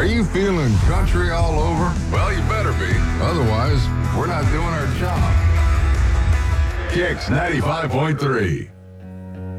you feeling country all over? Well, you better be. Otherwise, we're not doing our job. Kicks 95.3.